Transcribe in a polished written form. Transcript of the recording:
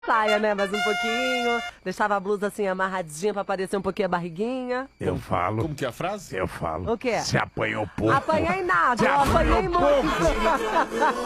saia, né? Mais um pouquinho. Deixava a blusa assim amarradinha pra aparecer um pouquinho a barriguinha. Eu falo. Como que é a frase? Eu falo. O quê? Você apanhou pouco. Apanhei nada, Você eu apanhei apanhou muito.